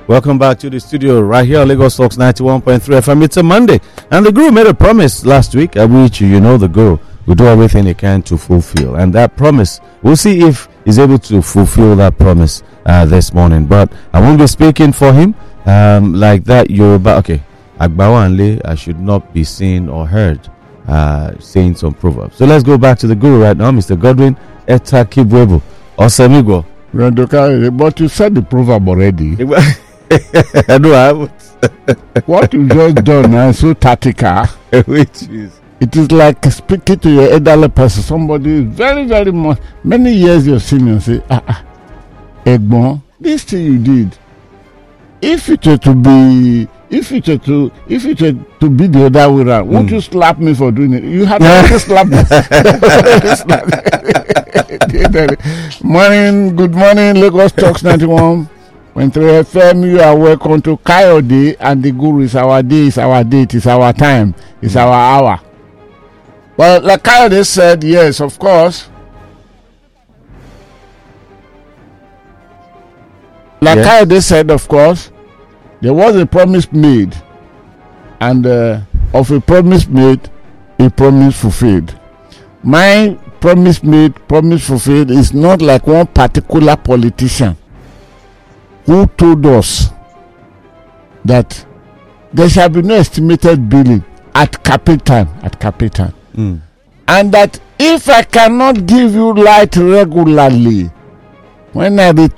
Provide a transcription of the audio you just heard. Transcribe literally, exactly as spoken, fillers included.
Welcome back to the studio right here on Lagos Talks ninety-one point three F M. It's a Monday, and the guru made a promise last week, at which you know the guru will do everything he can to fulfill. And that promise, we'll see if he's able to fulfill that promise uh, this morning. But I won't be speaking for him um, like that. Yoruba, okay, Agbawanle, I should not be seen or heard uh, saying some proverbs. So let's go back to the guru right now, Mister Godwin Eta Kibwebo Osemigo. But you said the proverb already. I know I haven't. What you just done now is so tactical. Which is? It is like speaking to your elderly person. Somebody is very, very much, many years your senior, say, ah, ah, Egbon, this thing you did, if it were to be, if it were to, if it were to be the other way around, mm. won't you slap me for doing it? You have to slap me. Morning, good morning, Lagos Talks ninety-one point three F M. You are welcome to Kayode, and the guru is our day, is our date, is our time, is our hour. Well, like Kayode said, yes, of course. Like yes. Kayode said, of course, there was a promise made, and uh, of a promise made, a promise fulfilled. My promise made, promise fulfilled is not like one particular politician who told us that there shall be no estimated billing at capital time, at capital time. Mm. And that if I cannot give you light regularly, when I return